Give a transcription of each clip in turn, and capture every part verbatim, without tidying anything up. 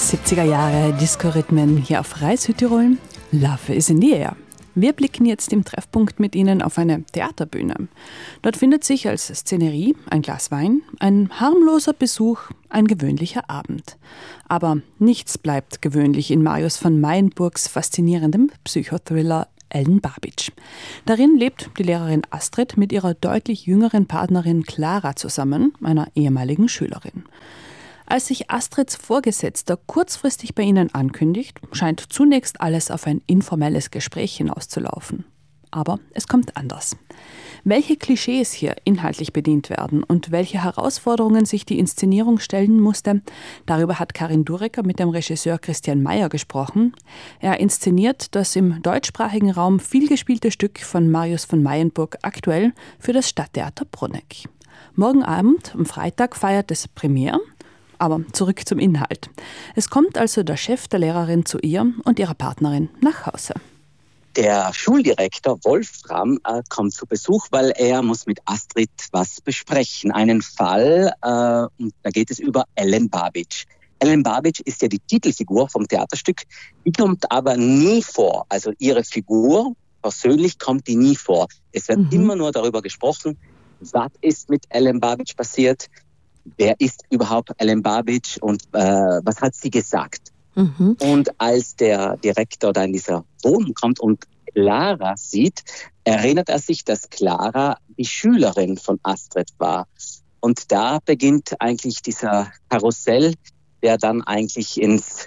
siebziger Jahre Disco-Rhythmen hier auf Rai Südtirol. Love is in the air. Wir blicken jetzt im Treffpunkt mit Ihnen auf eine Theaterbühne. Dort findet sich als Szenerie ein Glas Wein, ein harmloser Besuch, ein gewöhnlicher Abend. Aber nichts bleibt gewöhnlich in Marius von Mayenburgs faszinierendem Psychothriller Ellen Babic. Darin lebt die Lehrerin Astrid mit ihrer deutlich jüngeren Partnerin Clara zusammen, einer ehemaligen Schülerin. Als sich Astrids Vorgesetzter kurzfristig bei ihnen ankündigt, scheint zunächst alles auf ein informelles Gespräch hinauszulaufen. Aber es kommt anders. Welche Klischees hier inhaltlich bedient werden und welche Herausforderungen sich die Inszenierung stellen musste, darüber hat Karin Durecker mit dem Regisseur Christian Meyer gesprochen. Er inszeniert das im deutschsprachigen Raum vielgespielte Stück von Marius von Mayenburg aktuell für das Stadttheater Bruneck. Morgen Abend, am Freitag, feiert es Premiere. Aber zurück zum Inhalt. Es kommt also der Chef der Lehrerin zu ihr und ihrer Partnerin nach Hause. Der Schuldirektor Wolfram äh, kommt zu Besuch, weil er muss mit Astrid was besprechen. Einen Fall, äh, und da geht es über Ellen Babic. Ellen Babic ist ja die Titelfigur vom Theaterstück. Die kommt aber nie vor. Also ihre Figur persönlich kommt die nie vor. Es wird mhm. immer nur darüber gesprochen, was ist mit Ellen Babic passiert. Wer ist überhaupt Ellen Babic und äh, was hat sie gesagt? Mhm. Und als der Direktor da in dieser Wohnung kommt und Clara sieht, erinnert er sich, dass Clara die Schülerin von Astrid war. Und da beginnt eigentlich dieser Karussell, der dann eigentlich ins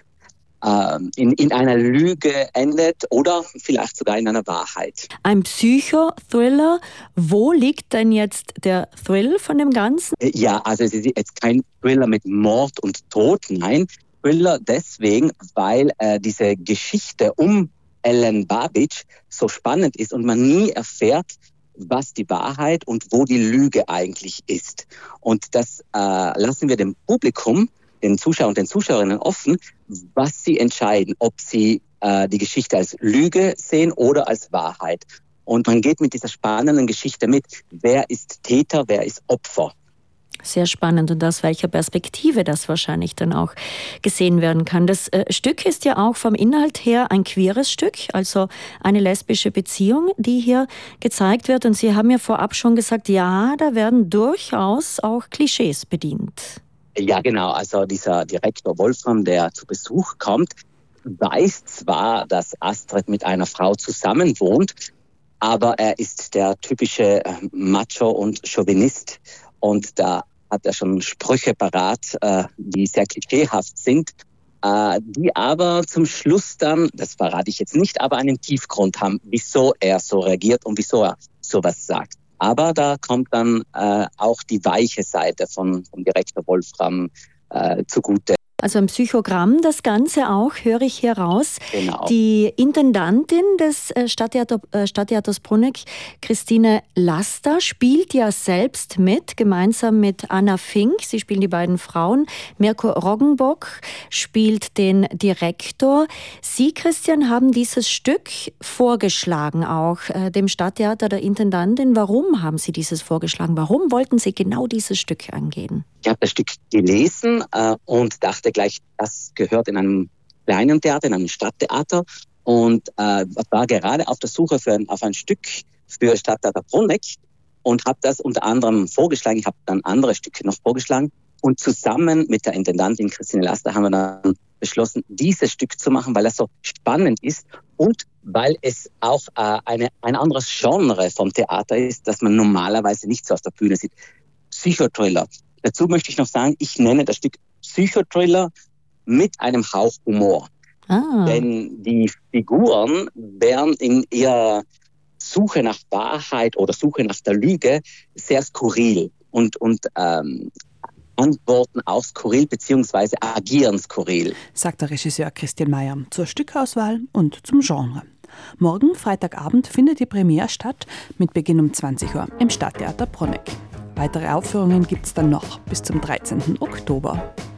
In, in einer Lüge endet oder vielleicht sogar in einer Wahrheit. Ein Psychothriller. Wo liegt denn jetzt der Thrill von dem Ganzen? Ja, also es ist jetzt kein Thriller mit Mord und Tod, nein. Thriller deswegen, weil äh, diese Geschichte um Ellen Babic so spannend ist und man nie erfährt, was die Wahrheit und wo die Lüge eigentlich ist. Und das äh, lassen wir dem Publikum, den Zuschauern und den Zuschauerinnen offen, was sie entscheiden, ob sie äh, die Geschichte als Lüge sehen oder als Wahrheit. Und man geht mit dieser spannenden Geschichte mit, wer ist Täter, wer ist Opfer. Sehr spannend und aus welcher Perspektive das wahrscheinlich dann auch gesehen werden kann. Das äh, Stück ist ja auch vom Inhalt her ein queeres Stück, also eine lesbische Beziehung, die hier gezeigt wird. Und Sie haben ja vorab schon gesagt, ja, da werden durchaus auch Klischees bedient. Ja, genau. Also dieser Direktor Wolfram, der zu Besuch kommt, weiß zwar, dass Astrid mit einer Frau zusammenwohnt, aber er ist der typische Macho und Chauvinist. Und da hat er schon Sprüche parat, äh, die sehr klischeehaft sind, äh, die aber zum Schluss dann, das verrate ich jetzt nicht, aber einen Tiefgrund haben, wieso er so reagiert und wieso er sowas sagt. Aber da kommt dann äh, auch die weiche Seite von, vom Direktor Wolfram äh, zugute. Also ein Psychogramm, das Ganze auch, höre ich hier raus. Genau. Die Intendantin des Stadttheater, äh, Stadttheaters Bruneck, Christine Laster, spielt ja selbst mit, gemeinsam mit Anna Fink. Sie spielen die beiden Frauen. Mirko Roggenbock spielt den Direktor. Sie, Christian, haben dieses Stück vorgeschlagen, auch äh, dem Stadttheater der Intendantin. Warum haben Sie dieses vorgeschlagen? Warum wollten Sie genau dieses Stück angehen? Ich habe das Stück gelesen äh, und dachte gleich, das gehört in einem kleinen Theater, in einem Stadttheater. Und äh, war gerade auf der Suche für ein, auf ein Stück für Stadttheater Bruneck und habe das unter anderem vorgeschlagen. Ich habe dann andere Stücke noch vorgeschlagen. Und zusammen mit der Intendantin Christine Laster haben wir dann beschlossen, dieses Stück zu machen, weil das so spannend ist und weil es auch äh, eine, ein anderes Genre vom Theater ist, das man normalerweise nicht so auf der Bühne sieht. Psychothriller. Dazu möchte ich noch sagen, ich nenne das Stück Psychothriller mit einem Hauch Humor. Ah. Denn die Figuren werden in ihrer Suche nach Wahrheit oder Suche nach der Lüge sehr skurril und, und ähm, antworten auch skurril bzw. agieren skurril. Sagt der Regisseur Christian Meyer zur Stückauswahl und zum Genre. Morgen, Freitagabend, findet die Premiere statt mit Beginn um zwanzig Uhr im Stadttheater Bruneck. Weitere Aufführungen gibt es dann noch bis zum dreizehnten Oktober.